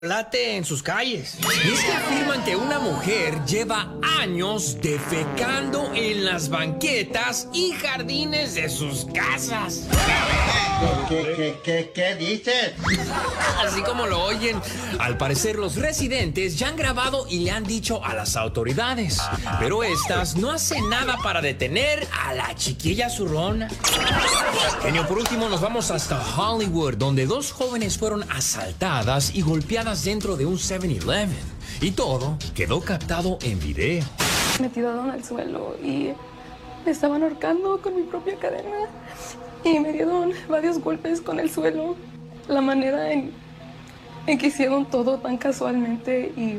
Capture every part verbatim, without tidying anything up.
Chocolate en sus calles. Y es que afirman que una mujer lleva años defecando en las banquetas y jardines de sus casas. ¿Qué, qué, qué, qué dices? Así como lo oyen, al parecer los residentes ya han grabado y le han dicho a las autoridades, pero estas no hacen nada para detener a la chiquilla zurrona. Genio, por último nos vamos hasta Hollywood, donde dos jóvenes fueron asaltadas y golpeadas dentro de un seven eleven. Y todo quedó captado en video. Me tiraron al suelo y me estaban ahorcando con mi propia cadena. Y me dieron varios golpes con el suelo. La manera en, en que hicieron todo tan casualmente y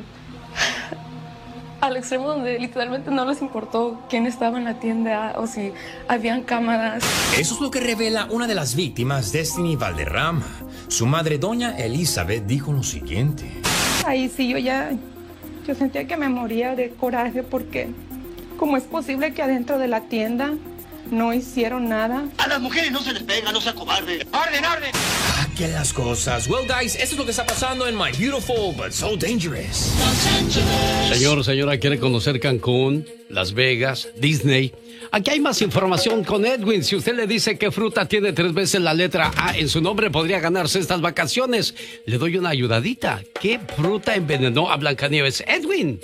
al extremo donde literalmente no les importó quién estaba en la tienda o si habían cámaras. Eso es lo que revela una de las víctimas, Destiny Valderrama. Su madre, doña Elizabeth, dijo lo siguiente. Ahí sí yo ya, yo sentía que me moría de coraje porque ¿cómo es posible que adentro de la tienda no hicieron nada? A las mujeres no se les pega, no sea cobarde. ¡Orden, orden! Ah, qué las cosas. Well, guys, esto es lo que está pasando en My Beautiful But So Dangerous. Señor, señora, ¿quiere conocer Cancún, Las Vegas, Disney? Aquí hay más información con Edwin. Si usted le dice qué fruta tiene tres veces la letra A en su nombre, podría ganarse estas vacaciones. Le doy una ayudadita. ¿Qué fruta envenenó a Blancanieves? Edwin.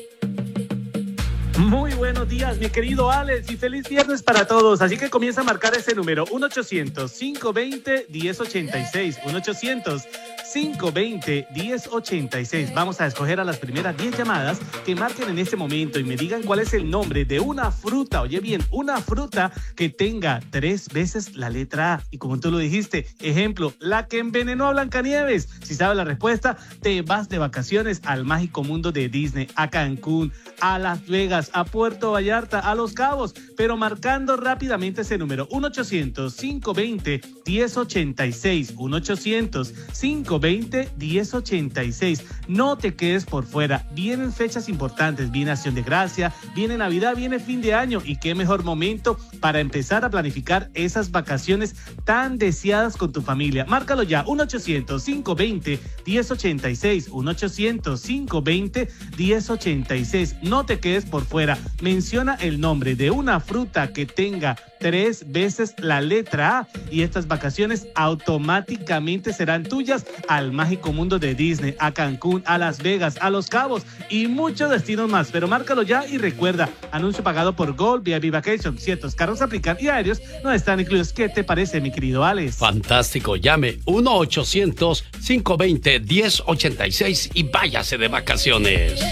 Muy buenos días, mi querido Alex, y feliz viernes para todos. Así que comienza a marcar ese número, uno ochocientos, cinco veinte, diez ochenta y seis, uno ochocientos, cinco veinte, diez ochenta y seis. Vamos a escoger a las primeras diez llamadas que marquen en este momento y me digan cuál es el nombre de una fruta, oye bien, una fruta que tenga tres veces la letra A. Y como tú lo dijiste, ejemplo, la que envenenó a Blancanieves. Si sabes la respuesta, te vas de vacaciones al mágico mundo de Disney, a Cancún, a Las Vegas, a Puerto Vallarta, a Los Cabos, pero marcando rápidamente ese número, uno ochocientos, cinco veinte, diez ochenta y seis, uno ochocientos, cinco veinte, diez ochenta y seis. No te quedes por fuera, vienen fechas importantes, viene Acción de Gracia, viene Navidad, viene fin de año, y qué mejor momento para empezar a planificar esas vacaciones tan deseadas con tu familia. Márcalo ya, uno ochocientos, cinco veinte, diez ochenta y seis, uno ochocientos, cinco veinte, diez ochenta y seis. No te quedes por fuera. Menciona el nombre de una fruta que tenga tres veces la letra A y estas vacaciones automáticamente serán tuyas al mágico mundo de Disney, a Cancún, a Las Vegas, a Los Cabos y muchos destinos más. Pero márcalo ya y recuerda, anuncio pagado por Gold V I P Vacation. Ciertos carros aplican y aéreos no están incluidos. ¿Qué te parece, mi querido Alex? Fantástico. Llame uno ochocientos, cinco veinte, diez ochenta y seis y váyase de vacaciones.